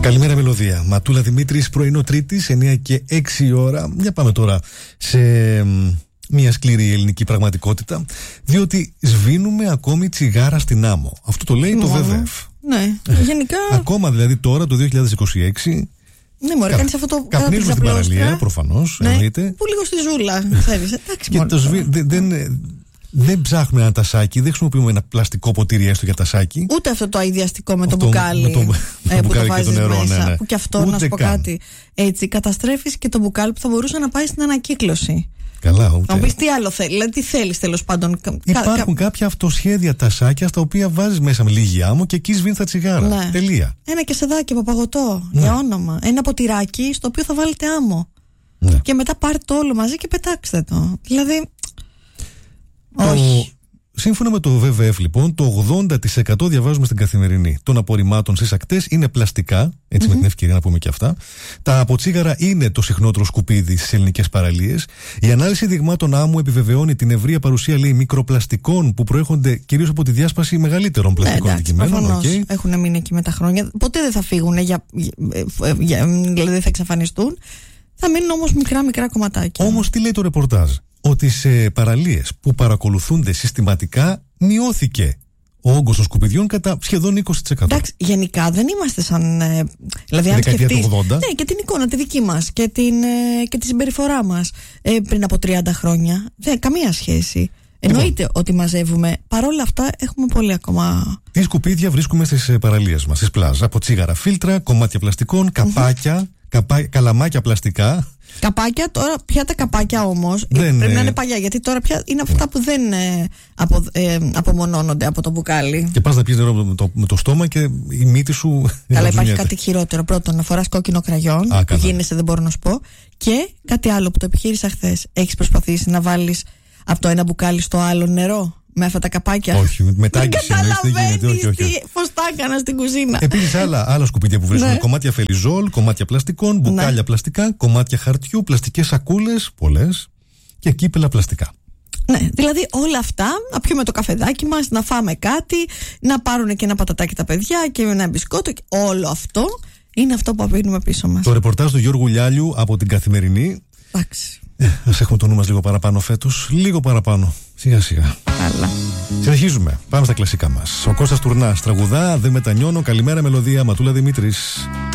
Καλημέρα Μελωδία. Ματούλα Δημήτρης, πρωινό Τρίτης, 9 και 6 ώρα. Για πάμε τώρα σε μια σκληρή ελληνική πραγματικότητα. Διότι σβήνουμε ακόμη τσιγάρα στην άμμο. Αυτό το λέει το ΒΒΕΦ. Ναι, γενικά. Ακόμα δηλαδή τώρα το 2026. Ναι, μωρέ, κάνεις αυτό το. Καπνίζουμε στην παραλία, προφανώς. Ναι, εννοείται. που λίγο στη ζούλα, ξέρεις. Εντάξει, δεν ψάχνουμε ένα τασάκι, δεν χρησιμοποιούμε ένα πλαστικό ποτήρι έστω για τασάκι. ούτε αυτό το αειδιαστικό με το μπουκάλι. Με το που μπουκάλι το και το βάζεις νερό, μέσα. ναι. Που και αυτό, Ούτε να σου πω καν. κάτι. Έτσι, καταστρέφεις και το μπουκάλι που θα μπορούσε να πάει στην ανακύκλωση. Καλά, ούτε. Να μου πεις τι άλλο θέλει, δηλαδή τι θέλεις τέλος πάντων. Υπάρχουν κάποια αυτοσχέδια τασάκια στα οποία βάζεις μέσα με λίγη άμμο και εκεί σβήνει τα τσιγάρα. Ναι. Τελεία. Ένα κεσεδάκι από παγωτό, για όνομα. Ένα ποτηράκι στο οποίο θα βάλετε άμμο. Ναι. Και μετά πάρτε το όλο μαζί και πετάξτε το. Δηλαδή. Όχι. Σύμφωνα με το ΒΒΕΦ, λοιπόν, το 80% διαβάζουμε στην Καθημερινή των απορριμμάτων στις ακτές είναι πλαστικά. Έτσι, με την ευκαιρία να πούμε και αυτά. Τα αποτσίγαρα είναι το συχνότερο σκουπίδι στις ελληνικές παραλίες. Η ανάλυση δειγμάτων άμμου επιβεβαιώνει την ευρεία παρουσία, λέει, μικροπλαστικών που προέρχονται κυρίως από τη διάσπαση μεγαλύτερων πλαστικών αντικειμένων. Okay. Έχουν μείνει εκεί με τα χρόνια. Ποτέ δεν θα φύγουν, δηλαδή δεν θα εξαφανιστούν. Θα μείνουν όμως μικρά κομματάκια. Όμως τι λέει το ρεπορτάζ? Ότι σε παραλίες που παρακολουθούνται συστηματικά μειώθηκε ο όγκος των σκουπιδιών κατά σχεδόν 20%. Εντάξει, γενικά δεν είμαστε σαν. Δηλαδή, αν σκεφτείς. Ναι, και την εικόνα τη δική μας και τη συμπεριφορά μας πριν από 30 χρόνια. Δεν, καμία σχέση. Εννοείται ότι μαζεύουμε. Παρ' όλα αυτά έχουμε πολύ ακόμα. Τι σκουπίδια βρίσκουμε στις παραλίες μας, στις πλάζ? Από τσίγαρα, φίλτρα, κομμάτια πλαστικών, καπάκια, καλαμάκια πλαστικά. Καπάκια, τώρα πια τα καπάκια όμως πρέπει να είναι παλιά, γιατί τώρα πια είναι αυτά που δεν απομονώνονται από το μπουκάλι. Και πας να πιεις νερό με το στόμα και η μύτη σου. Καλά, υπάρχει κάτι χειρότερο. Πρώτον, να φοράς κόκκινο κραγιόν, που γίνεσαι, δεν μπορώ να σου πω. Και κάτι άλλο που το επιχείρησα χθες. Έχεις προσπαθήσει να βάλεις από το ένα μπουκάλι στο άλλο νερό με αυτά τα καπάκια? Όχι, με τάγκηση. Δεν καταλαβαίνεις πώς τα έκανα στην κουζίνα. Επίσης, άλλα σκουπίδια που βρίσκουν. Κομμάτια φελιζόλ, κομμάτια πλαστικών, μπουκάλια πλαστικά, κομμάτια χαρτιού, πλαστικές σακούλες, πολλές, και κύπελα πλαστικά. Ναι, δηλαδή όλα αυτά, να πιούμε το καφεδάκι μας, να φάμε κάτι, να πάρουν και ένα πατατάκι τα παιδιά και ένα μπισκότο. Όλο αυτό είναι αυτό που αφήνουμε πίσω μας. Το ρεπορτάζ του Γιώργου Λιάλιου από την Καθημερινή. Εντάξει. Ας έχουμε το νου μας λίγο παραπάνω φέτος. Λίγο παραπάνω. Σιγά σιγά. Καλά. Συνεχίζουμε. Πάμε στα κλασικά μας. Ο Κώστας Τουρνάς τραγουδά, δεν μετανιώνω. Καλημέρα Μελωδία, Ματούλα Δημήτρης.